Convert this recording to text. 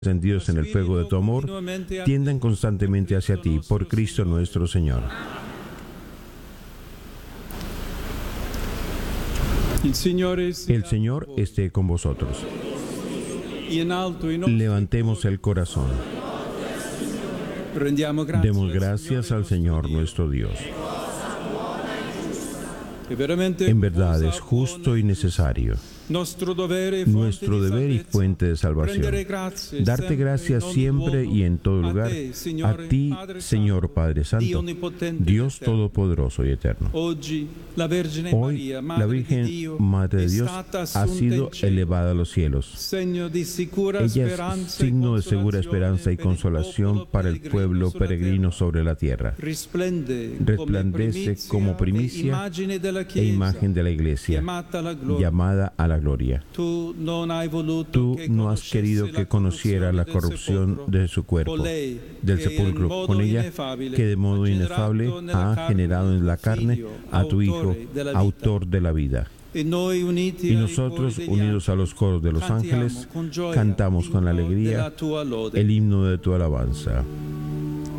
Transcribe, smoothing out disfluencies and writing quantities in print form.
encendidos en el fuego de tu amor, tiendan constantemente hacia ti, por Cristo nuestro Señor. El Señor esté con vosotros. Levantemos el corazón. Demos gracias al Señor nuestro Dios. En verdad es justo y necesario, nuestro deber y fuente de salvación, darte gracias siempre y en todo lugar, a ti, Señor Padre Santo, Dios Todopoderoso y Eterno. Hoy, la Virgen Madre de Dios ha sido elevada a los cielos. Ella es signo de segura esperanza y consolación para el pueblo peregrino sobre la tierra. Resplandece como primicia e imagen de la Iglesia, llamada a la gloria. Tú no has querido que conociera la corrupción de su cuerpo, del sepulcro, con ella que de modo inefable ha generado en la carne a tu Hijo, autor de la vida. Y nosotros, unidos a los coros de los ángeles, cantamos con alegría el himno de tu alabanza.